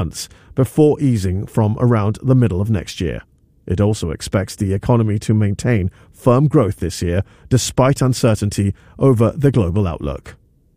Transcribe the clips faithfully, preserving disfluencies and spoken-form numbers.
months before easing from around the middle of next year. It also expects the economy to maintain firm growth this year, despite uncertainty over the global outlook.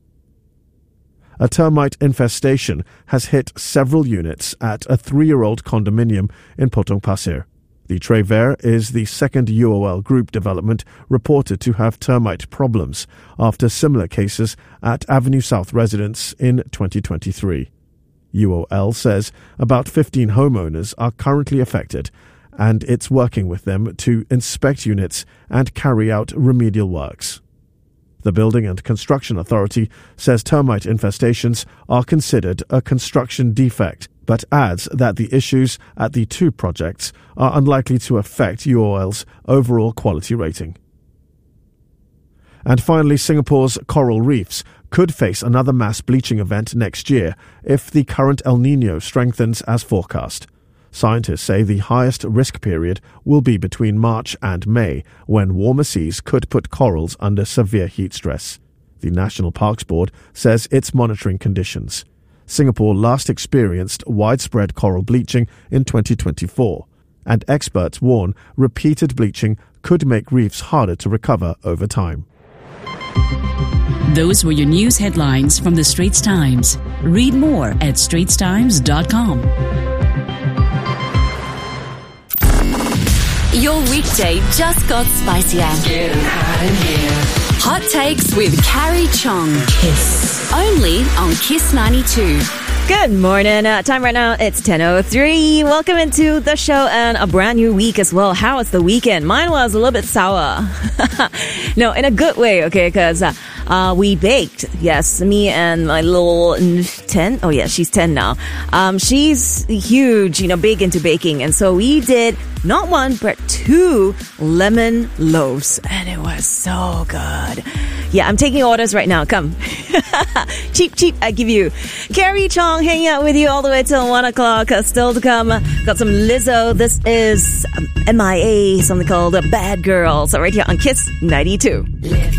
A termite infestation has hit several units at a three-year-old condominium in Potong Pasir. The Trever is the second U O L group development reported to have termite problems after similar cases at Avenue South residence in twenty twenty-three. U O L says about fifteen homeowners are currently affected, and it's working with them to inspect units and carry out remedial works. The Building and Construction Authority says termite infestations are considered a construction defect, but adds that the issues at the two projects are unlikely to affect U O L's overall quality rating. And finally, Singapore's coral reefs could face another mass bleaching event next year if the current El Niño strengthens as forecast. Scientists say the highest risk period will be between March and May, when warmer seas could put corals under severe heat stress. The National Parks Board says it's monitoring conditions. Singapore last experienced widespread coral bleaching in twenty twenty-four, and experts warn repeated bleaching could make reefs harder to recover over time. Those were your news headlines from the Straits Times. Read more at straits times dot com. Your weekday just got spicier. Getting hot in here. Hot Takes with Carrie Chong. Kiss. Only on Kiss ninety-two. Good morning. Uh, time right now, it's ten oh three. Welcome into the show and a brand new week as well. How was the weekend? Mine was a little bit sour. No, in a good way, okay, because uh, uh, we baked. Yes, me and my little ten. Oh, yeah, she's ten now. Um, she's huge, you know, big into baking. And so we did not one, but two lemon loaves. And it was so good. Yeah, I'm taking orders right now. Come. Cheap, cheap, I give you. Carrie Chong hanging out with you all the way till one o'clock. Uh, still to come. Got some Lizzo. This is um, M I A, something called uh, Bad Girl. So right here on Kiss ninety-two. Let's